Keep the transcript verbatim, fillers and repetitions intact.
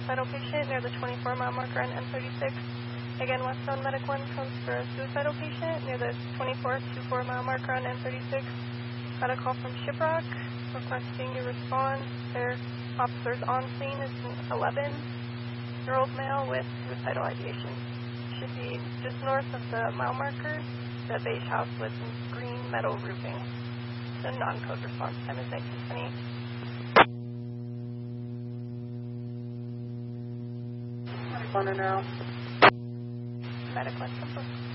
suicidal patient near the twenty-four mile marker on M thirty-six. Again, Westbound Medic one comes for a suicidal patient near the twenty-four twenty-four mile marker on M thirty-six. Got a call from Shiprock requesting you respond. Their officers on scene is an eleven-year-old male with suicidal ideation. Should be just north of the mile marker, the beige house with green metal roofing. The non-code response time is nineteen twenty-eight. One now. Medic one,